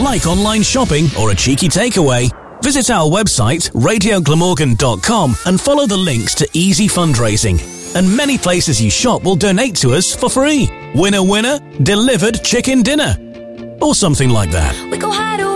Like online shopping or a cheeky takeaway? Visit our website, radioglamorgan.com, and follow the links to easy fundraising. And many places you shop will donate to us for free. Winner, winner, delivered chicken dinner. Or something like that. We go hide